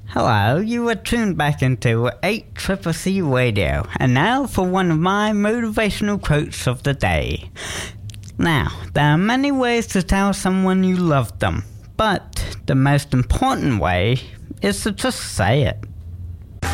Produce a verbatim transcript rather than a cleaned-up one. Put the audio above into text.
Hello, you are tuned back into eight C C C Radio, and now for one of my motivational quotes of the day. Now, there are many ways to tell someone you love them, but the most important way is to just say it.